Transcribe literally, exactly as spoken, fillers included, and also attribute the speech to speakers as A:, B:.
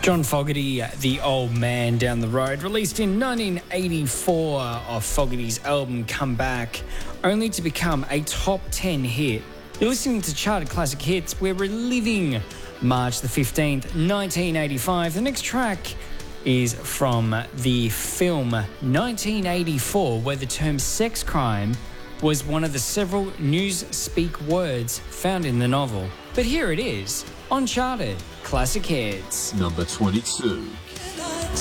A: John Fogerty, The Old Man Down the Road, released in nineteen eighty-four off Fogerty's album Come Back, only to become a top ten hit. You're listening to Charted Classic Hits. We're reliving March the fifteenth, nineteen eighty-five. The next track is from the film nineteen eighty-four, where the term sex crime was one of the several newspeak words found in the novel. But here it is on Charted Classic Hits.
B: Number twenty-two.